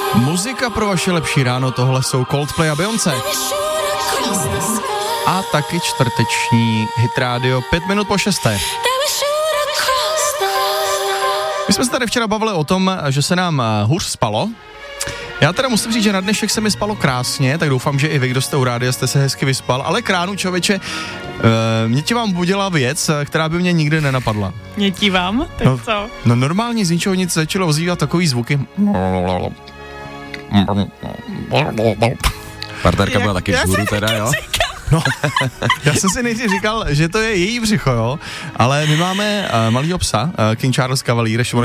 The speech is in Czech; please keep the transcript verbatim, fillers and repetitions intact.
Muzika pro vaše lepší ráno, tohle jsou Coldplay a Beyoncé. A taky čtvrteční Hit Radio, pět minut po šesté. My jsme se tady včera bavili o tom, že se nám hůř spalo. Já teda musím říct, že na dnešek se mi spalo krásně, tak doufám, že i vy, kdo jste u rádia, jste se hezky vyspal, ale k ránu, člověče, Uh, mě ti vám budila věc, která by mě nikdy nenapadla. Mě ti vám? Tak no, co? No normálně z ničeho nic začalo ozývat takový zvuky. Partnerka byla taky vzhůru teda, jo? No, já jsem si nejdřív říkal, že to je její břicho, jo, ale my máme uh, malýho psa, uh, King Charles Cavalier,